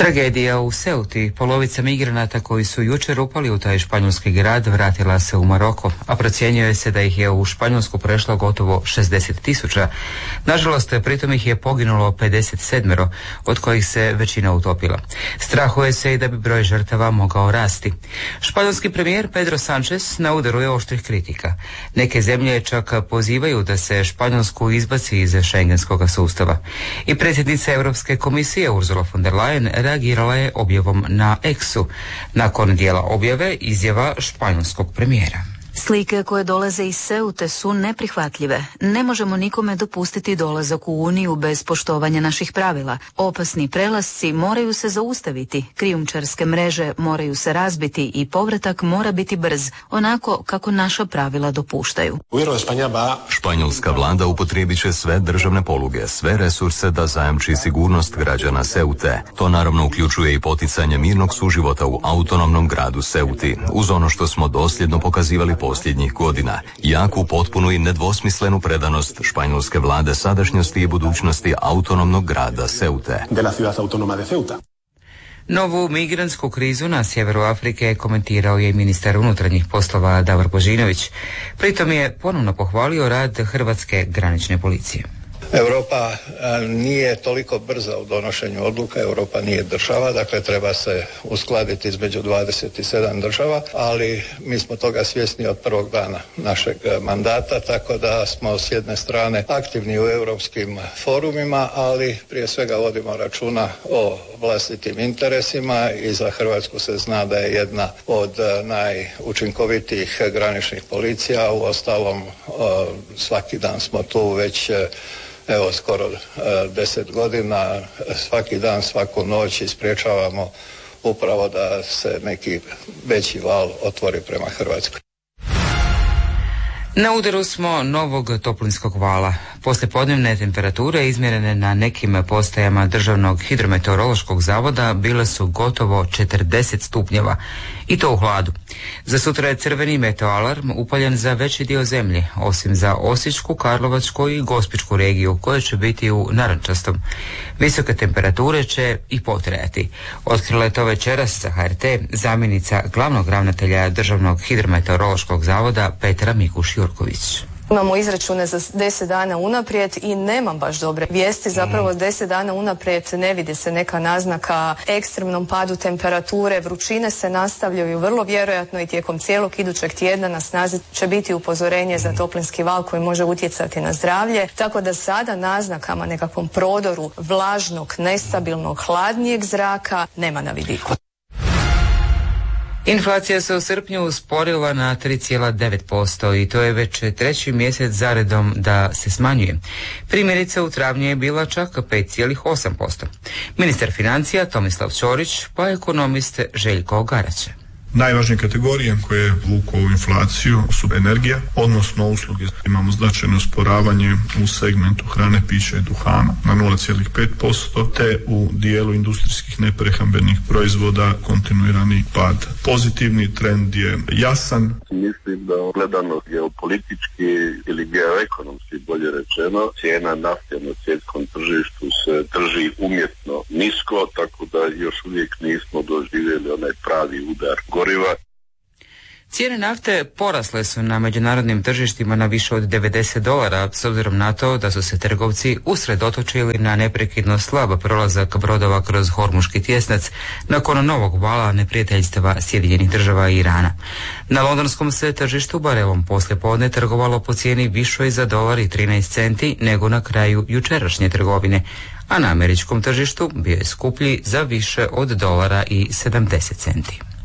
Tragedija u Ceuti. Polovica migranata koji su jučer upali u taj španjolski grad vratila se u Maroko, a procjenjuje se da ih je u Španjolsku prešlo gotovo 60.000. Nažalost, pritom ih je poginulo 57, od kojih se većina utopila. Strahuje se i da bi broj žrtava mogao rasti. Španjolski premijer Pedro Sánchez na udaru je oštrih kritika. Neke zemlje čak pozivaju da se Španjolsku izbaci iz šengenskog sustava. I predsjednica Europske komisije Ursula von der Leyen reagirala je objavom na X-u. Nakon dijela objave izjava španjolskog premijera. Slike koje dolaze iz Ceute su neprihvatljive. Ne možemo nikome dopustiti dolazak u Uniju bez poštovanja naših pravila. Opasni prelasci moraju se zaustaviti, krijumčarske mreže moraju se razbiti i povratak mora biti brz, onako kako naša pravila dopuštaju. Španjolska vlada upotrijebit će sve državne poluge, sve resurse da zajamči sigurnost građana Ceute. To naravno uključuje i poticanje mirnog suživota u autonomnom gradu Ceuti, uz ono što smo dosljedno pokazivali posljednjih godina, jaku, potpunu i nedvosmislenu predanost španjolske vlade sadašnjosti i budućnosti autonomnog grada Ceute. Novu migrantsku krizu na sjeveru Afrike komentirao je ministar unutarnjih poslova Davor Božinović. Pritom je ponovno pohvalio rad hrvatske granične policije. Europa nije toliko brza u donošenju odluka, Europa nije država, dakle treba se uskladiti između 27 država, ali mi smo toga svjesni od prvog dana našeg mandata, tako da smo s jedne strane aktivni u europskim forumima, ali prije svega vodimo računa o vlastitim interesima i za Hrvatsku se zna da je jedna od najučinkovitijih graničnih policija, uostalom svaki dan smo tu već skoro 10 godina, svaki dan, svaku noć isprječavamo upravo da se neki veći val otvori prema Hrvatskoj. Na udaru smo novog toplinskog vala. Poslijepodnevne temperature izmjerene na nekim postajama Državnog hidrometeorološkog zavoda bile su gotovo 40 stupnjeva i to u hladu. Za sutra je crveni meteoalarm upaljen za veći dio zemlje, osim za Osječku, Karlovačku i Gospićku regiju, koje će biti u narančastom. Visoke temperature će i potrajati. Otkrila je to večeras za HRT zamjenica glavnog ravnatelja Državnog hidrometeorološkog zavoda Petra Mikuš-Jurković. Imamo izračune za 10 dana unaprijed i nemam baš dobre vijesti. Zapravo 10 dana unaprijed ne vidi se neka naznaka ekstremnom padu temperature, vrućine se nastavljaju vrlo vjerojatno i tijekom cijelog idućeg tjedna na snazi će biti upozorenje za toplinski val koji može utjecati na zdravlje. Tako da sada naznakama nekakvom prodoru vlažnog, nestabilnog, hladnijeg zraka nema na vidiku. Inflacija se u srpnju usporila na 3,9% i to je već treći mjesec zaredom da se smanjuje. Primjerice u travnju je bila čak 5,8%. Ministar financija Tomislav Ćorić pa ekonomist Željko Garaće. Najvažnije kategorije koje vuku ovu inflaciju su energija, odnosno usluge. Imamo značajno usporavanje u segmentu hrane, pića i duhana na 0,5%, te u dijelu industrijskih neprehrambenih proizvoda kontinuirani pad. Pozitivni trend je jasan. Mislim da gledano geopolitički ili geoekonomski, bolje rečeno, cijena nafte na svjetskom tržištu se drži umjetno nisko, tako da još uvijek nismo doživjeli onaj pravi udar goriva. Cijene nafte porasle su na međunarodnim tržištima na više od $90 s obzirom na to da su se trgovci usredotočili na neprekidno slab prolazak brodova kroz Hormuški tjesnac nakon novog vala neprijateljstava Sjedinjenih Država i Irana. Na londonskom se tržištu barelom poslijepodne trgovalo po cijeni višoj za $1,13 nego na kraju jučerašnje trgovine, a na američkom tržištu bio je skuplji za više od $1,70.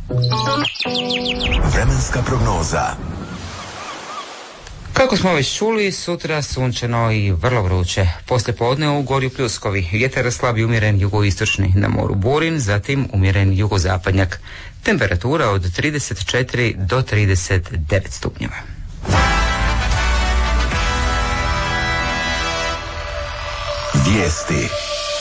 Vremenska prognoza. Kako smo već čuli, sutra sunčano i vrlo vruće. Poslijepodne u Gorju Pljuskovi vjetar slab i umjeren jugoistočni, na moru Burin, zatim umjeren jugozapadnjak. Temperatura od 34 do 39 stupnjeva. Vijesti.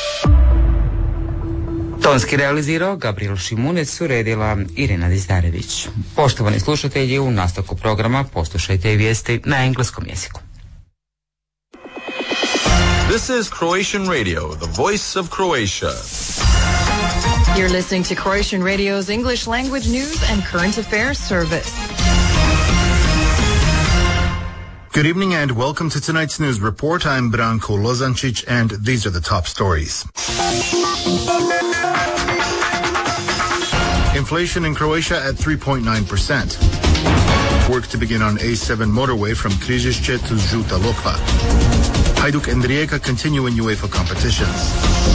Tonski realizirao Gabriel Šimunec, uredila Irina Dizdarević. Poštovani slušatelji, u nastavku programa poslušajte i vijesti na engleskom jeziku. This is Croatian Radio, the voice of Croatia. You're listening to Croatian Radio's English language news and current affairs service. Good evening and welcome to tonight's news report. I'm Branko Lozancic and these are the top stories. Inflation in Croatia at 3.9%. Work to begin on A7 motorway from Križišće to Žuta Lokva. Hajduk and Rijeka continue in UEFA competitions.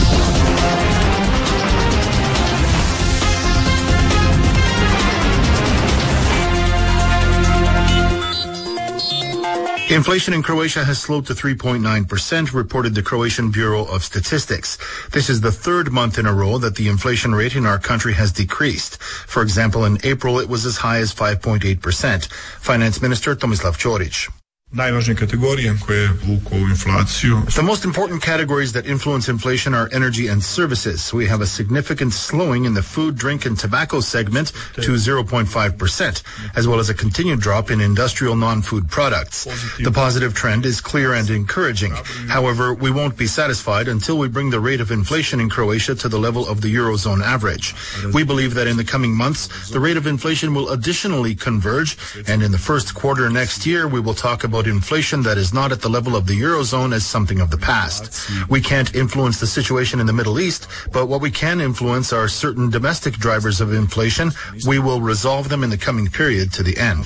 Inflation in Croatia has slowed to 3.9%, reported the Croatian Bureau of Statistics. This is the third month in a row that the inflation rate in our country has decreased. For example, in April, it was as high as 5.8%. Finance Minister Tomislav Ćorić. Najvažnije kategorije koje vuku ovu inflaciju. The most important categories that influence inflation are energy and services. We have a significant slowing in the food, drink, and tobacco segment to 0.5%, as well as a continued drop in industrial non-food products. The positive trend is clear and encouraging. However, we won't be satisfied until we bring the rate of inflation in Croatia to the level of the Eurozone average. We believe that in the coming months, the rate of inflation will additionally converge, and in the first quarter next year, we will talk about inflation that is not at the level of the Eurozone as something of the past. We can't influence the situation in the Middle East, but what we can influence are certain domestic drivers of inflation. We will resolve them in the coming period to the end.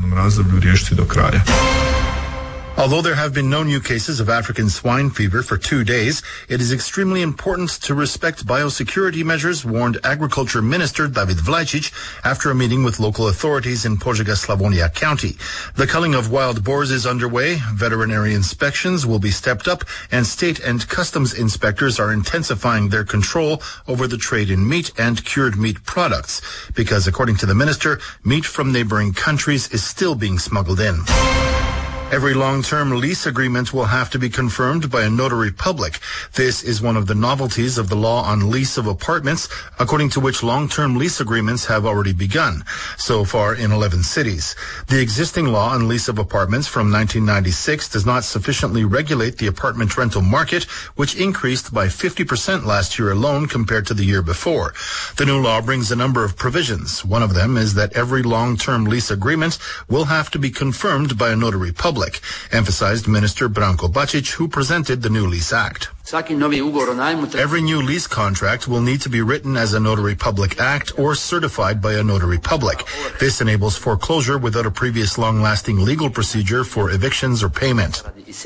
Although there have been no new cases of African swine fever for 2 days, it is extremely important to respect biosecurity measures, warned Agriculture Minister David Vlajčić after a meeting with local authorities in Požega-Slavonia County. The culling of wild boars is underway, veterinary inspections will be stepped up, and state and customs inspectors are intensifying their control over the trade in meat and cured meat products, because according to the minister, meat from neighboring countries is still being smuggled in. Every long-term lease agreement will have to be confirmed by a notary public. This is one of the novelties of the law on lease of apartments, according to which long-term lease agreements have already begun, so far in 11 cities. The existing law on lease of apartments from 1996 does not sufficiently regulate the apartment rental market, which increased by 50% last year alone compared to the year before. The new law brings a number of provisions. One of them is that every long-term lease agreement will have to be confirmed by a notary public, emphasized Minister Branko Bačić, who presented the new Lease Act. Every new lease contract will need to be written as a notary public act or certified by a notary public. This enables foreclosure without a previous long-lasting legal procedure for evictions or payment.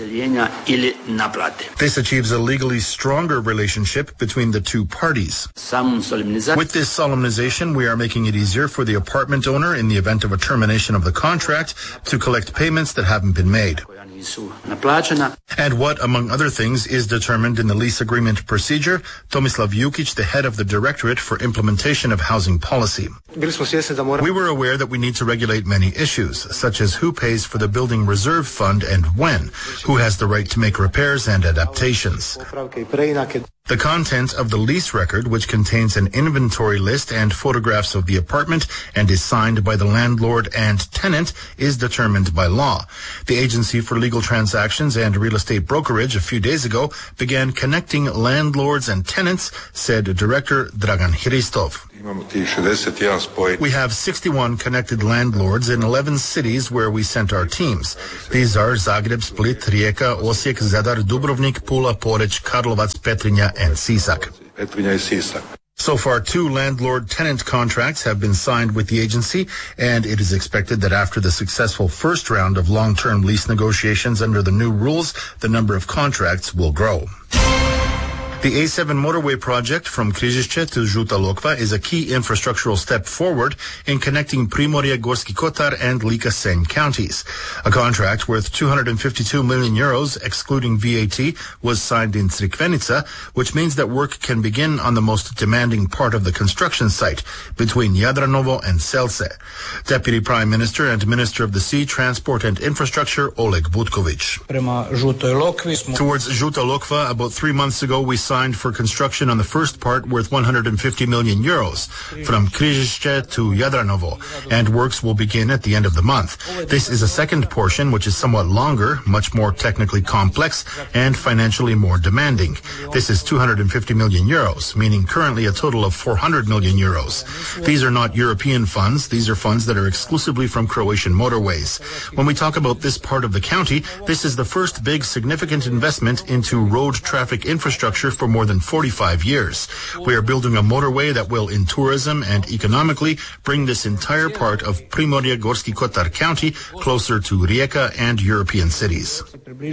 This achieves a legally stronger relationship between the two parties. With this solemnization, we are making it easier for the apartment owner, in the event of a termination of the contract, to collect payments that haven't been made. And what, among other things, is determined in the lease agreement procedure? Tomislav Jukic, the head of the Directorate for Implementation of Housing Policy. We were aware that we need to regulate many issues, such as who pays for the Building Reserve Fund and when, who has the right to make repairs and adaptations. The content of the lease record, which contains an inventory list and photographs of the apartment and is signed by the landlord and tenant, is determined by law. The Agency for Legal Transactions and Real Estate Brokerage a few days ago began connecting landlords and tenants, said Director Dragan Hristov. We have 61 connected landlords in 11 cities where we sent our teams. These are Zagreb, Split, Rijeka, Osijek, Zadar, Dubrovnik, Pula, Poreč, Karlovac, Petrinja, and Sisak. So far, 2 landlord-tenant contracts have been signed with the agency, and it is expected that after the successful first round of long-term lease negotiations under the new rules, the number of contracts will grow. The A7 motorway project from Križišće to Žuta Lokva is a key infrastructural step forward in connecting Primorje, Gorski Kotar, and Lika-Senj counties. A contract worth 252 million euros, excluding VAT, was signed in Crikvenica, which means that work can begin on the most demanding part of the construction site, between Jadranovo and Selce. Deputy Prime Minister and Minister of the Sea, Transport and Infrastructure, Oleg Butković. Towards Žuta Lokva, about 3 months ago, we signed signed for construction on the first part worth 150 million euros from Križice to Jadranovo, and works will begin at the end of the month. This is a second portion, which is somewhat longer, much more technically complex, and financially more demanding. This is 250 million euros, meaning currently a total of 400 million euros. These are not European funds. These are funds that are exclusively from Croatian motorways. When we talk about this part of the county, this is the first big significant investment into road traffic infrastructure for more than 45 years. We are building a motorway that will, in tourism and economically, bring this entire part of Primorje-Gorski Kotar County closer to Rijeka and European cities.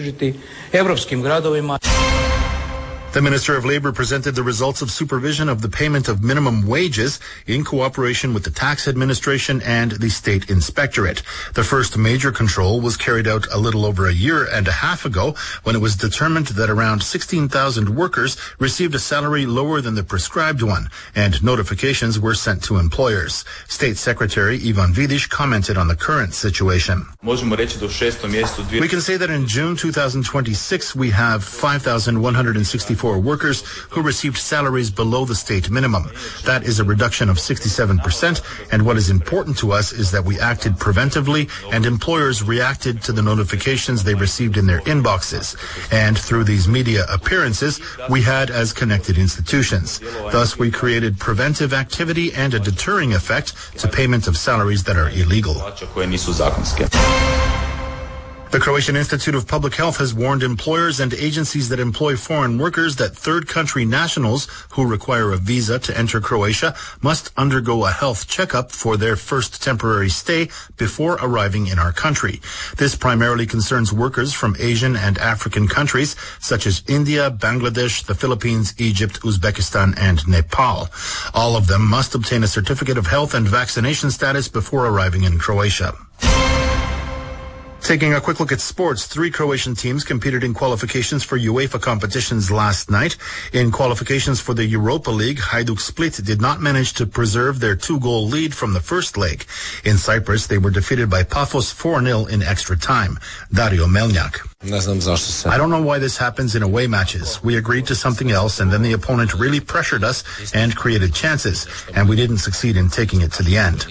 The Minister of Labor presented the results of supervision of the payment of minimum wages in cooperation with the tax administration and the state inspectorate. The first major control was carried out a little over a year and a half ago when it was determined that around 16,000 workers received a salary lower than the prescribed one, and notifications were sent to employers. State Secretary Ivan Vidic commented on the current situation. We can say that in June 2026 we have 5,164 workers who received salaries below the state minimum. That is a reduction of 67%, and what is important to us is that we acted preventively and employers reacted to the notifications they received in their inboxes. And through these media appearances, we had as connected institutions. Thus, we created preventive activity and a deterring effect to payment of salaries that are illegal. The Croatian Institute of Public Health has warned employers and agencies that employ foreign workers that third country nationals who require a visa to enter Croatia must undergo a health checkup for their first temporary stay before arriving in our country. This primarily concerns workers from Asian and African countries such as India, Bangladesh, the Philippines, Egypt, Uzbekistan, and Nepal. All of them must obtain a certificate of health and vaccination status before arriving in Croatia. Taking a quick look at sports, 3 Croatian teams competed in qualifications for UEFA competitions last night. In qualifications for the Europa League, Hajduk Split did not manage to preserve their 2-goal lead from the first leg. In Cyprus, they were defeated by Paphos 4-0 in extra time. Dario Melnjak. I don't know why this happens in away matches. We agreed to something else, and then the opponent really pressured us and created chances, and we didn't succeed in taking it to the end.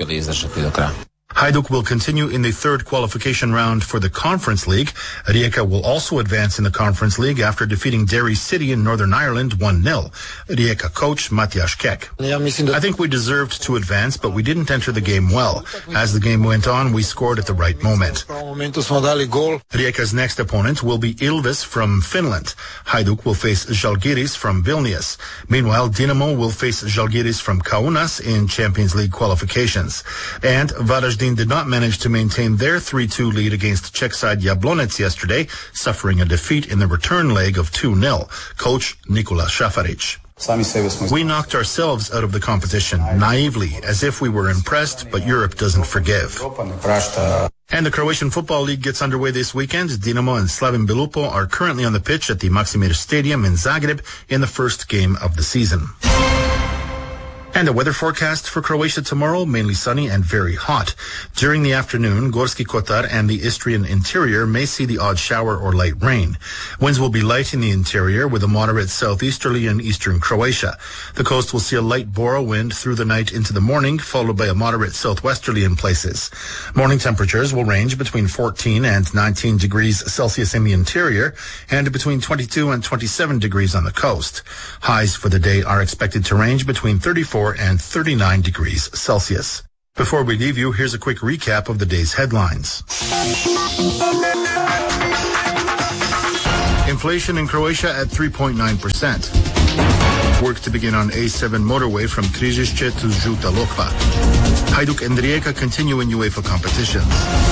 Hajduk will continue in the third qualification round for the Conference League. Rijeka will also advance in the Conference League after defeating Derry City in Northern Ireland 1-0. Rijeka coach Matjaž Kek. I think we deserved to advance, but we didn't enter the game well. As the game went on, we scored at the right moment. Rijeka's next opponent will be Ilves from Finland. Hajduk will face Žalgiris from Vilnius. Meanwhile, Dinamo will face Žalgiris from Kaunas in Champions League qualifications. And Varaždin did not manage to maintain their 3-2 lead against Czech side Jablonec yesterday, suffering a defeat in the return leg of 2-0. Coach Nikola Šafarić. We knocked ourselves out of the competition, naively, as if we were impressed, but Europe doesn't forgive. And the Croatian Football League gets underway this weekend. Dinamo and Slavin Belupo are currently on the pitch at the Maksimir Stadium in Zagreb in the first game of the season. And the weather forecast for Croatia tomorrow, mainly sunny and very hot. During the afternoon, Gorski Kotar and the Istrian interior may see the odd shower or light rain. Winds will be light in the interior with a moderate southeasterly in eastern Croatia. The coast will see a light Bora wind through the night into the morning, followed by a moderate southwesterly in places. Morning temperatures will range between 14 and 19 degrees Celsius in the interior and between 22 and 27 degrees on the coast. Highs for the day are expected to range between 34 and 39 degrees Celsius. Before we leave you, here's a quick recap of the day's headlines. Inflation in Croatia at 3.9%. Work to begin on A7 motorway from Križice to Žuta Lokva. Hajduk and Rijeka continue in UEFA competitions.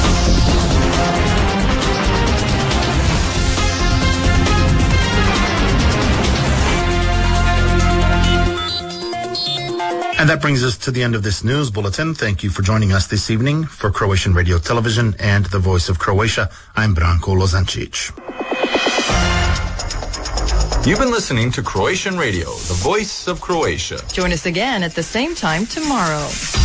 And that brings us to the end of this news bulletin. Thank you for joining us this evening. For Croatian Radio Television and the Voice of Croatia, I'm Branko Lozancic. You've been listening to Croatian Radio, the Voice of Croatia. Join us again at the same time tomorrow.